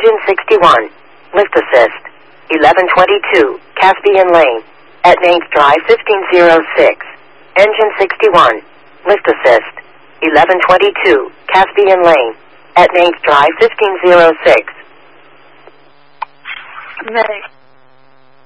Engine 61. Lift assist. 1122. Caspian Lane. At Mains Drive 1506. Engine 61. Lift assist. 1122. Caspian Lane. At Mains Drive 1506. Medic.